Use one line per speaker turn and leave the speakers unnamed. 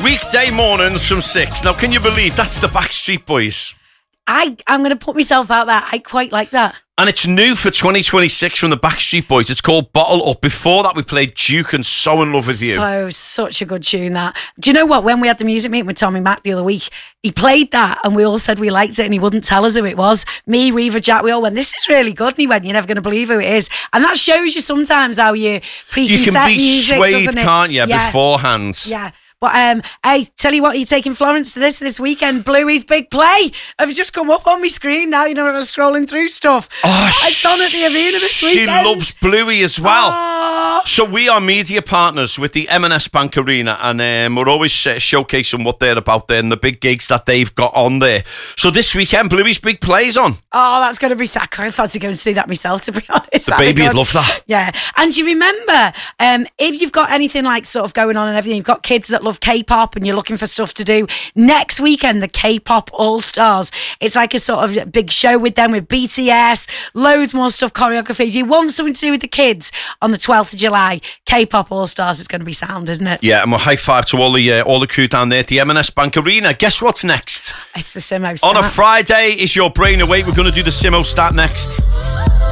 Weekday mornings from 6. Now, can you believe that's the Backstreet Boys?
I'm going to put myself out there. I quite like that.
And it's new for 2026 from the Backstreet Boys. It's called Bottle Up. Before that, we played Duke and So In Love With You.
Such a good tune, that. Do you know what? When we had the music meeting with Tommy Mac the other week, he played that and we all said we liked it and he wouldn't tell us who it was. Me, Reva, Jack, we all went, this is really good. And he went, you're never going to believe who it is. And that shows you sometimes how you preconcept
You can be
music,
swayed, can't you, beforehand?
Yeah. But hey, tell you what, you're taking Florence to this weekend. Bluey's big play. I've just come up on my screen now. You know, I was scrolling through stuff. It's on at the Arena this weekend.
She loves Bluey as well.
Oh.
So we are media partners with the M&S Bank Arena, and we're always showcasing what they're about there and the big gigs that they've got on there. So this weekend, Bluey's big play's on.
Oh, that's going to be so cool. I fancy going to see that myself, to be honest.
The baby would love that.
Yeah. And you remember, if you've got anything like sort of going on and everything, you've got kids that love K-pop and you're looking for stuff to do, next weekend, the K-pop All-Stars. It's like a sort of big show with them, with BTS, loads more stuff, choreography. You want something to do with the kids on the 12th of July, K-pop All-Stars. It's going to be sound, isn't it?
Yeah, and we'll high five to all the crew down there at the M&S Bank Arena. Guess what's next?
It's the Simo Stat.
On a Friday, is your brain awake? We're going to do the Simo Stat next.